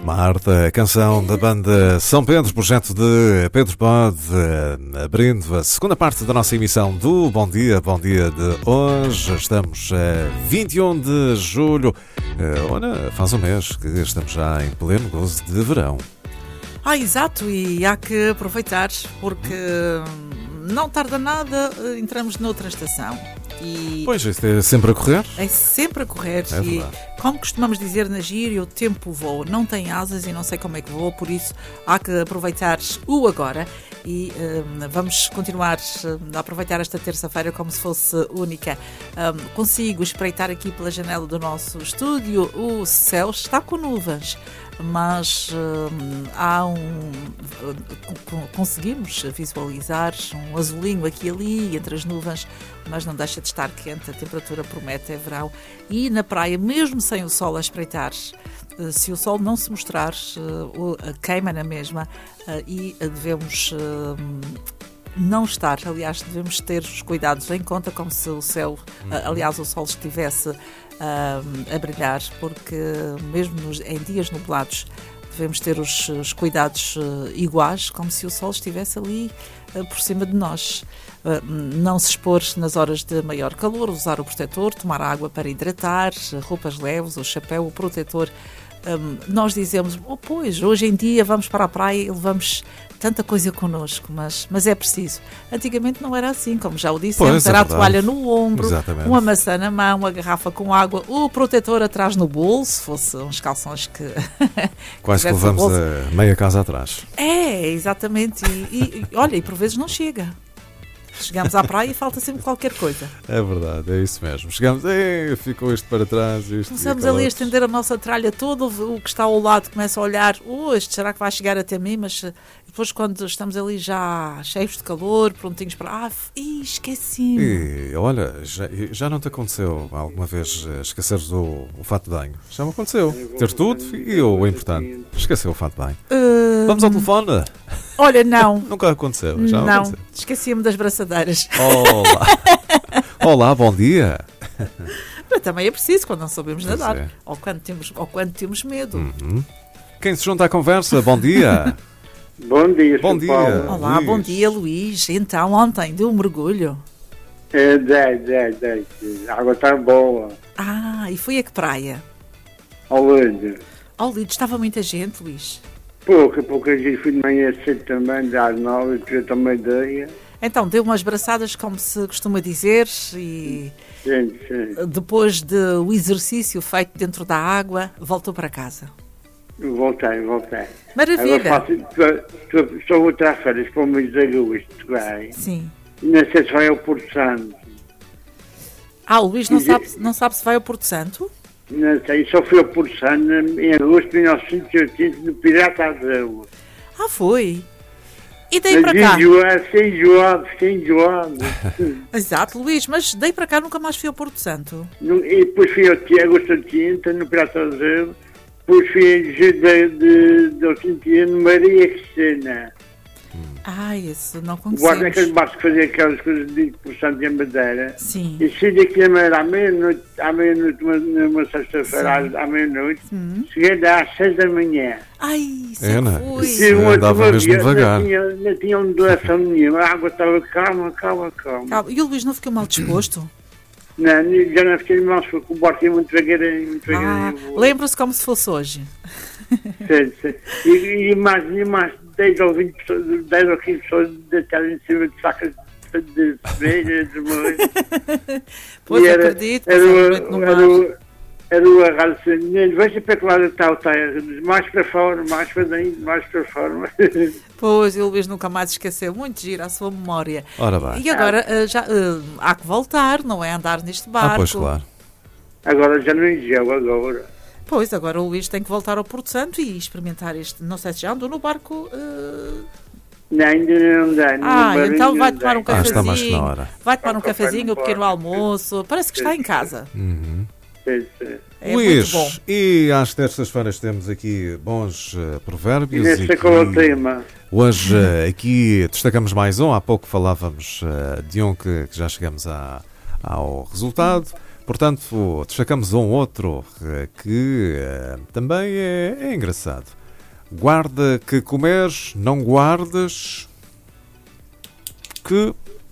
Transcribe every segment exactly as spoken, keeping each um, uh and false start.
Marta, a canção da banda São Pedro, projeto de Pedro Bode, abrindo a segunda parte da nossa emissão do Bom Dia, Bom Dia de hoje. Estamos a vinte e um de julho, olha, faz um mês que estamos já em pleno gozo de verão. Ah, exato, e há que aproveitar, porque não tarda nada, entramos noutra estação. E pois, isto é sempre a correr? É sempre a correr. É e, como costumamos dizer na gíria, o tempo voa. Não tem asas e não sei como é que voa, por isso há que aproveitar o agora. E um, vamos continuar um, a aproveitar esta terça-feira como se fosse única. Um, consigo espreitar aqui pela janela do nosso estúdio. O céu está com nuvens, mas um, há um uh, conseguimos visualizar um azulinho aqui e ali entre as nuvens, mas não deixa de estar quente, a temperatura promete, é verão. E na praia, mesmo sem o sol a espreitar, uh, se o sol não se mostrar, uh, uh, queima na mesma, uh, e uh, devemos uh, não estar, aliás, devemos ter os cuidados em conta, como se o céu, uh, aliás, o sol estivesse uh, a brilhar, porque mesmo nos, em dias nublados devemos ter os, os cuidados uh, iguais, como se o sol estivesse ali uh, por cima de nós. Uh, não se expor nas horas de maior calor, usar o protetor, tomar água para hidratar, roupas leves, o chapéu, o protetor. Um, nós dizemos, oh, pois, hoje em dia vamos para a praia e levamos tanta coisa connosco, mas, mas é preciso. Antigamente não era assim, como já o dissemos, pois, era é a toalha no ombro, exatamente, uma maçã na mão, uma garrafa com água, o protetor atrás no bolso, se fosse uns calções que... Quase que levamos a meia casa atrás. É, exatamente, e, e olha, e por vezes não chega. Chegamos à praia e falta sempre qualquer coisa. É verdade, é isso mesmo. Chegamos, ei, ficou isto para trás. Isto Começamos ali a estender a nossa tralha toda, o que está ao lado começa a olhar, oh, este será que vai chegar até mim? Mas depois quando estamos ali já cheios de calor, prontinhos para... Ah, ih, esqueci-me. E olha, já, já não te aconteceu alguma vez esqueceres o, o fato de banho? Já me aconteceu. Ter tudo e o importante, esquecer o fato de banho. Uh... Vamos ao telefone? Olha, não. Nunca aconteceu, já não, aconteceu. Esqueci-me das braçadeiras. Olá. Olá, bom dia. Mas também é preciso quando não sabemos Pois nadar. é. Ou, quando temos, ou quando temos medo. Uhum. Quem se junta à conversa, bom dia. Bom dia, Bom São dia. Paulo. Olá, Luís. bom dia, Luís. Então, ontem deu um mergulho. É, dez, dez, dez. A água está boa. Ah, e foi a que praia? Ao Lido. Ao Lido, estava muita gente, Luís. Pouca, pouca gente. Fui de manhã cedo também, às nove, tive também ideia. Então, deu umas braçadas, como se costuma dizer, e Sim, sim. depois do exercício feito dentro da água, voltou para casa. Voltei, voltei. Maravilha. Agora faço, estou, estou, estou a voltar férias para o mês de agosto, bem. Sim. Não sei se vai ao Porto Santo. Ah, o Luís não sabe, não sabe se vai ao Porto Santo? Não sei, só fui ao Porto Santo em agosto de mil novecentos e oitenta no Pirata Azul. Ah, foi. E daí para cá? Enjoado, sem enjoado, sem enjoado. Exato, Luís, mas daí para cá nunca mais fui ao Porto Santo. No- E depois fui ao Ti- agosto de Tinta, no Pirata Azul. Depois fui em julho de, de, de oitenta no Maria Cristina. Ah, esse não O guarda naquele conhecemos. barco que fazia aquelas coisas de por Santo e Madeira. Sim. E saí daqui a meia, à meia-noite, à meia-noite, uma- numa sexta-feira, à, à meia-noite. Cheguei lá às seis da manhã. Ai, isso É, é não que é? foi. Isso- Tive uma andava uma mesmo viagem, devagar. Não tinha, não tinha ondulação nenhuma. A água estava calma, calma, calma. Calma, e o Luís não ficou mal disposto? Não, já não fiquei mal, porque o barco ia muito devagarinho, muito Ah, devagarinho. lembra-se como se fosse hoje. Sim, sim. E, e mais, e mais dez ou vinte pessoas, dez ou quinze pessoas deitadas em cima de sacas de, de cerveja, de molho. Pois E era- acredito, era, passava a o- noite no era, mar. o- era o agarro assim, veja para que lado está o terra, mais para fora, mais para dentro, mais para fora. Pois, e o Luís nunca mais esqueceu. Muito giro a sua memória. Ora bem. E agora ah, já, ah, há que voltar, não é andar neste barco. Ah, pois claro. Agora já não enjeu, agora. Pois, agora o Luís tem que voltar ao Porto Santo e experimentar este. Não sei se já andou no barco. ah, Não, ainda não dá. Ah, então vai tomar um Ah, cafezinho. está mais que na hora. Vai tomar um Um café cafezinho, no um pequeno barco. almoço. Parece que está em casa. Uhum. Sim, sim. É Luís, muito bom. e às terças-feiras temos aqui bons eh, E provérbios. nesse e qual é o que tema? hoje eh, aqui destacamos mais um. Há pouco falávamos eh, de um que, que já chegamos a, ao resultado. Portanto, destacamos um outro que uh, também é, é engraçado. Guarda que comeres, não guardes que...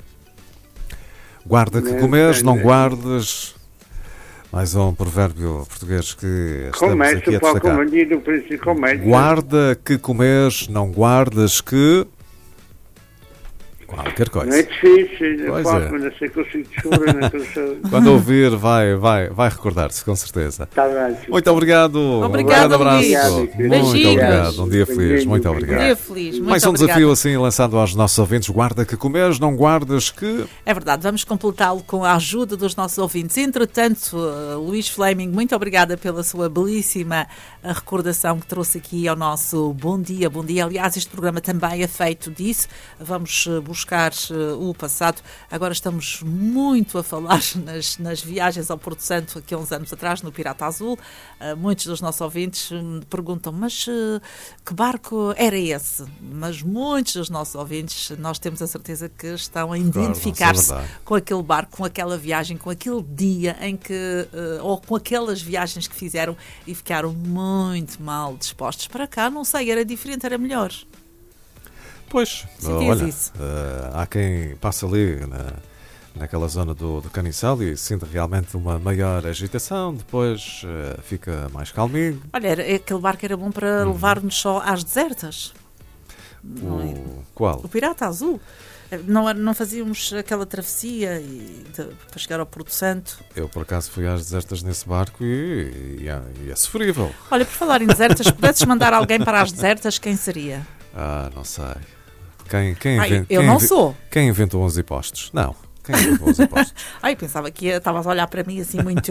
Guarda que comeres, não guardes... Mais um provérbio português que estamos Comércio, aqui a destacar. Comércio. Guarda que comeres, não guardas que... Qualquer coisa. Não é difícil, Pois eu é. faço, mas não sei que eu consigo chorar, não consigo. Quando ouvir, vai, vai, vai recordar-se, com certeza. Tá bem. Muito obrigado. Obrigado, um grande abraço. Luís. Muito Beijinhos. obrigado. Um dia feliz. Muito obrigado. Dia feliz. Muito Mais um obrigada. desafio assim lançado aos nossos ouvintes. Guarda que comeres, não guardas que... É verdade, vamos completá-lo com a ajuda dos nossos ouvintes. Entretanto, uh, Luís Fleming, muito obrigada pela sua belíssima uh, recordação que trouxe aqui ao nosso Bom Dia, Bom Dia. Aliás, este programa também é feito disso. Vamos uh, buscar uh, o passado. Agora estamos muito a falar nas, nas viagens ao Porto Santo, aqui há uns anos atrás, no Pirata Azul. Uh, muitos dos nossos ouvintes me perguntam, mas uh, que barco era esse? Mas muitos dos nossos ouvintes, nós temos a certeza que estão a identificar-se Recordam-se, é verdade. com aquele barco, com aquela viagem, com aquele dia em que, uh, ou com aquelas viagens que fizeram e ficaram muito mal dispostos. Para cá, não sei, era diferente, era melhor. Pois, Sentias olha, isso? uh, há quem passe ali na, naquela zona do, do Caniçal e sinta realmente uma maior agitação, depois uh, fica mais calminho. Olha, era, aquele barco era bom para Uhum. levar-nos só às desertas. Não é? O, qual? O Pirata Azul. Não, era- não fazíamos aquela travessia e de- para chegar ao Porto Santo. Eu, por acaso, fui às desertas nesse barco e, e, é, e é sofrível. Olha, por falar em desertas, se pudesses mandar alguém para as desertas, quem seria? Ah, não sei. Quem, quem, Ai, inven- eu quem não inven- sou. Quem inventou os impostos? Não. Quem inventou os impostos? Ai, pensava que ia- estavas a olhar para mim assim muito,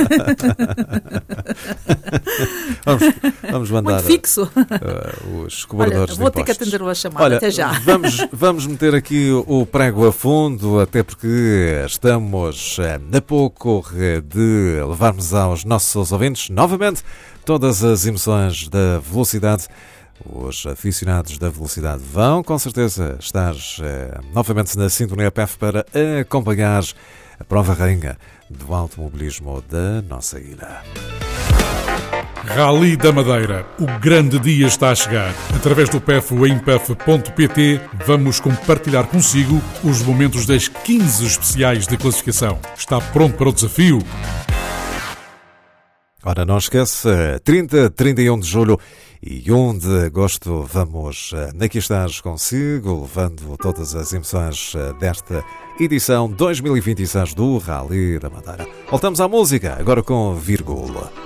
Vamos, vamos mandar muito fixo. uh, os Olha, cobradores vou de ter que impostos. atender uma chamada. Olha, Até já. Vamos, vamos meter aqui o prego a fundo, até porque estamos eh, a pouco eh, de levarmos aos nossos ouvintes novamente todas as emoções da velocidade. Os aficionados da velocidade vão, com certeza, estar eh, novamente na Sintonia P F para acompanhar a prova rainha do automobilismo da nossa ilha. Rally da Madeira. O grande dia está a chegar. Através do P F em P F ponto P T vamos compartilhar consigo os momentos das quinze especiais de classificação. Está pronto para o desafio? Ora, não esquece, trinta, trinta e um de julho e um de agosto vamos eh, aqui estar consigo, levando todas as emoções eh, desta edição dois mil e vinte e seis do Rally da Madeira. Voltamos à música, agora com Vírgula.